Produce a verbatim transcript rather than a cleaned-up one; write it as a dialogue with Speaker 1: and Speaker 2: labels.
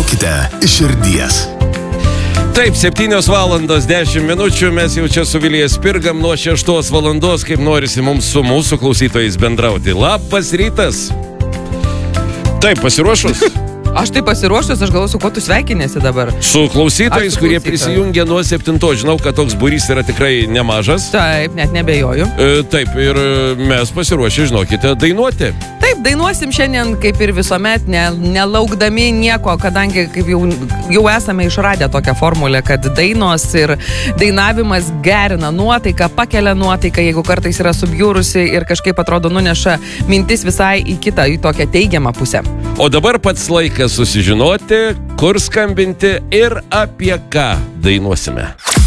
Speaker 1: Dainuokite iš širdies.
Speaker 2: Taip, septynios valandos dešimt minučių, mes jau čia su Vilija Spirgam nuo šeštos valandos, kaip norisi mums su mūsų klausytojais bendrauti. Labas rytas. Taip, pasiruošus?
Speaker 3: Aš tai pasiruošęs, aš galvoju, su kuo tu sveikinėsi dabar.
Speaker 2: Su klausytojais,
Speaker 3: Aš su
Speaker 2: kurie
Speaker 3: klausytojais.
Speaker 2: prisijungia nuo septintos. Žinau, kad toks būrys yra tikrai nemažas.
Speaker 3: Taip, net nebejoju.
Speaker 2: E, taip, ir mes pasiruošę, žinokite, dainuoti.
Speaker 3: Taip, dainuosim šiandien kaip ir visuomet, ne, nelaukdami nieko, kadangi kaip jau, jau esame išradę tokią formulę, kad dainos ir dainavimas gerina nuotaiką, pakelia nuotaiką, jeigu kartais yra subjūrusi ir kažkaip atrodo nuneša mintis visai į kitą, į tokią teigiamą pusę.
Speaker 2: O dabar pats laikas susižinoti, kur skambinti ir apie ką dainuosime.